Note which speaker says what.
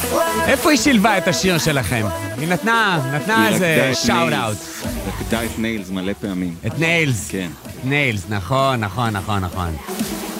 Speaker 1: איפה היא שילבה את השיר שלכם? היא נתנה איזה שאוט אאוט.
Speaker 2: רקדה את ניילס מלא פעמים.
Speaker 1: את ניילס.
Speaker 2: כן.
Speaker 1: ניילס, נכון.